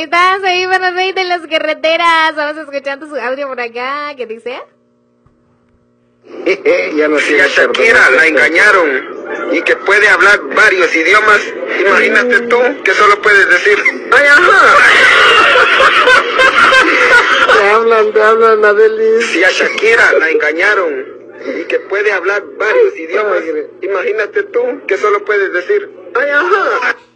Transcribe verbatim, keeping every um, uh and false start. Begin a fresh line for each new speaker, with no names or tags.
Ahí está, seguimos en las carreteras. Vamos escuchando su audio por acá. ¿Qué dice?
Ya no si a Shakira la engañaron y que puede hablar varios idiomas, imagínate tú que solo puedes decir ¡ay, ajá!
Te hablan, te hablan, Adeli.
Si a Shakira la engañaron y que puede hablar varios idiomas, imagínate tú que solo puedes decir ¡ay, ajá!